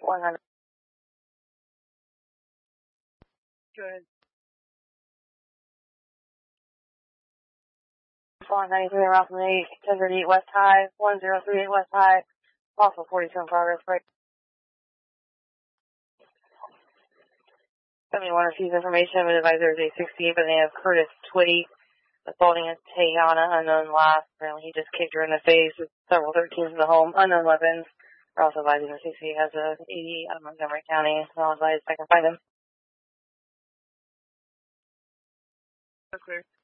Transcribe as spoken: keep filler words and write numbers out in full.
one hundred. Good. four ninety-three, around from eight, ten thirty-eight West High, one zero three eight West High, possible forty-two in progress, break. seventy-one receives information, but advisor is eight sixty-eight by the name of Curtis Twitty, assaulting a Tejana, unknown last. Apparently he just kicked her in the face with several thirteens in the home, unknown weapons. We're also advising the C C has a eighty out of Montgomery County, so I'll advise if I can find him. Clear.